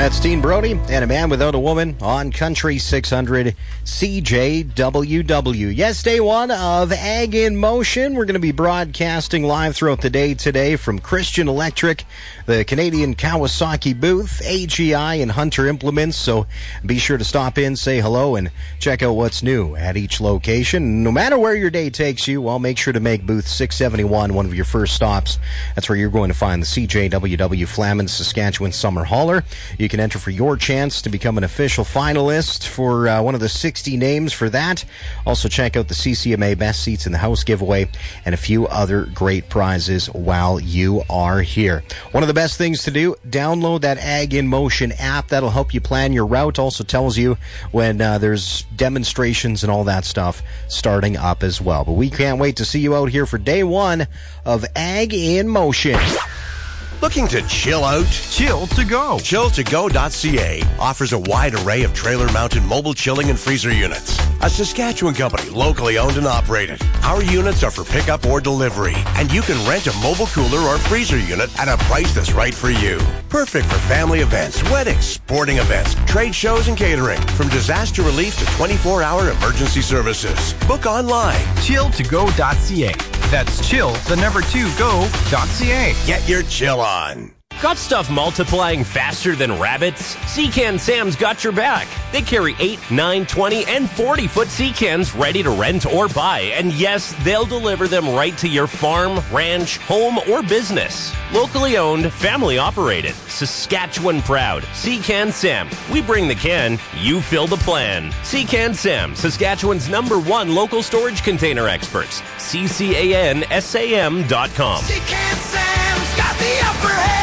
That's Dean Brody and A Man Without a Woman on Country 600 CJWW. Yes, day one of Ag in Motion. We're going to be broadcasting live throughout the day today from Christian Electric, the Canadian Kawasaki booth, AGI, and Hunter Implements. So be sure to stop in, say hello, and check out what's new at each location. No matter where your day takes you, well, make sure to make booth 671 one of your first stops. That's where you're going to find the CJWW Flamin Saskatchewan Summer Hauler. You can enter for your chance to become an official finalist for one of the 60 names for that. Also check out the CCMA Best Seats in the House giveaway and a few other great prizes while you are here. One of the best things to do, download that Ag in Motion app. That'll help you plan your route. Also tells you when there's demonstrations and all that stuff starting up as well. But we can't wait to see you out here for day one of Ag in Motion. Looking to chill out? Chill to Go. Chill2go.ca offers a wide array of trailer-mounted mobile chilling and freezer units. A Saskatchewan company, locally owned and operated. Our units are for pickup or delivery, and you can rent a mobile cooler or freezer unit at a price that's right for you. Perfect for family events, weddings, sporting events, trade shows, and catering. From disaster relief to 24-hour emergency services. Book online. Chill2go.ca. That's chill2go.ca. Get your chill on. Got stuff multiplying faster than rabbits? Sea-Can Sam's got your back. They carry 8, 9, 20, and 40-foot sea cans ready to rent or buy. And yes, they'll deliver them right to your farm, ranch, home, or business. Locally owned, family operated, Saskatchewan proud. Sea-Can Sam. We bring the can, you fill the plan. Sea-Can Sam, Saskatchewan's #1 local storage container experts. CCANSAM.com. Sea-Can Sam's got the upper hand.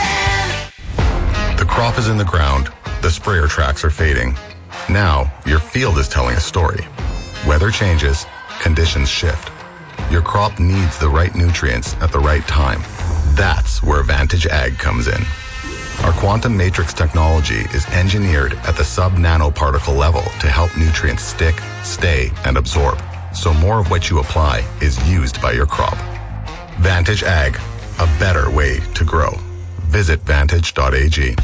The crop is in the ground. The sprayer tracks are fading. Now, your field is telling a story. Weather changes, conditions shift. Your crop needs the right nutrients at the right time. That's where Vantage Ag comes in. Our quantum matrix technology is engineered at the sub-nanoparticle level to help nutrients stick, stay, and absorb, so more of what you apply is used by your crop. Vantage Ag, a better way to grow. Visit vantage.ag.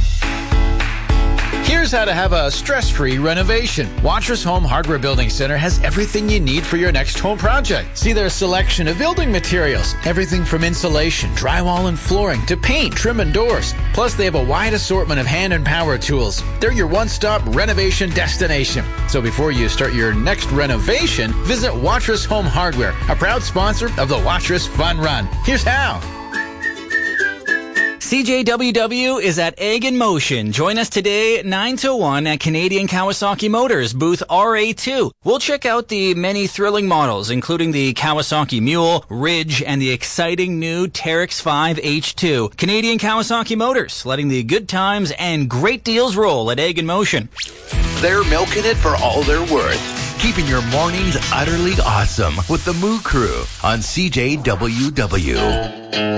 Here's how to have a stress-free renovation. Watrous Home Hardware Building Center has everything you need for your next home project. See their selection of building materials, everything from insulation, drywall, and flooring to paint, trim, and doors. Plus, they have a wide assortment of hand and power tools. They're your one-stop renovation destination. So before you start your next renovation, visit Watrous Home Hardware, a proud sponsor of the Watrous Fun Run. Here's how. CJWW is at Ag in Motion. Join us today, 9 to 1 at Canadian Kawasaki Motors, booth RA2. We'll check out the many thrilling models, including the Kawasaki Mule, Ridge, and the exciting new Teryx 5 H2. Canadian Kawasaki Motors, letting the good times and great deals roll at Ag in Motion. They're milking it for all they're worth. Keeping your mornings utterly awesome with the Moo Crew on CJWW.